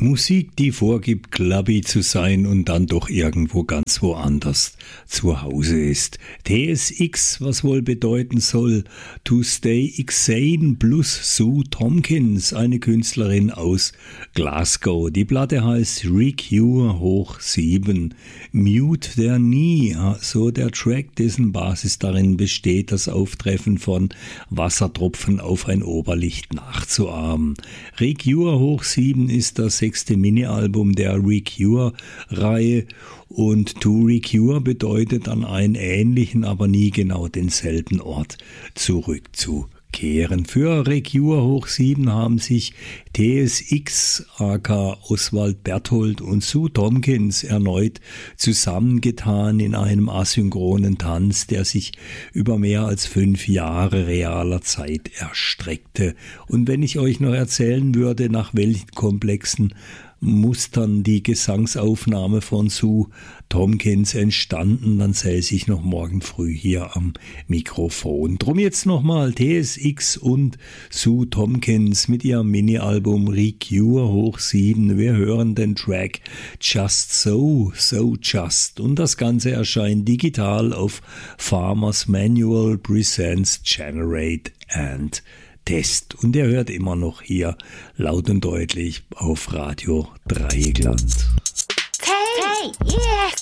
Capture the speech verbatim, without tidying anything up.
Musik, die vorgibt, clubby zu sein und dann doch irgendwo ganz woanders zu Hause ist. T S X, was wohl bedeuten soll, To Stay Xane plus Sue Tomkins, eine Künstlerin aus Glasgow. Die Platte heißt Recure hoch sieben. Mute der Nie, so der Track, dessen Basis darin besteht, das Auftreffen von Wassertropfen auf ein Oberlicht nachzuahmen. Recure hoch sieben ist das sechste Mini-Album der Recure-Reihe und To Recure bedeutet an einen ähnlichen, aber nie genau denselben Ort zurückzukehren. Für Recure hoch sieben haben sich T S X, aka Oswald Berthold und Sue Tomkins erneut zusammengetan in einem asynchronen Tanz, der sich über mehr als fünf Jahre realer Zeit erstreckte. Und wenn ich euch noch erzählen würde, nach welchen komplexen Mustern die Gesangsaufnahme von Sue Tomkins entstanden, dann säße ich noch morgen früh hier am Mikrofon. Drum jetzt nochmal T S X und Sue Tomkins mit ihrem Mini-Album Recure hoch sieben. Wir hören den Track Just So, So Just und das Ganze erscheint digital auf Farmers Manual Presents Generate and Test. Und er hört immer noch hier laut und deutlich auf Radio Dreieckland. Hey, hey, yeah.